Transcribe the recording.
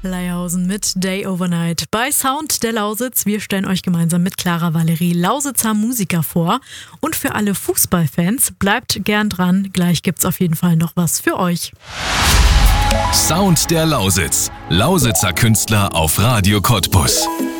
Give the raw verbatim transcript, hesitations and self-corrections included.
Leihausen mit Day Overnight bei Sound der Lausitz. Wir stellen euch gemeinsam mit Clara Valerie Lausitzer Musiker vor. Und für alle Fußballfans, bleibt gern dran. Gleich gibt's auf jeden Fall noch was für euch. Sound der Lausitz. Lausitzer Künstler auf Radio Cottbus.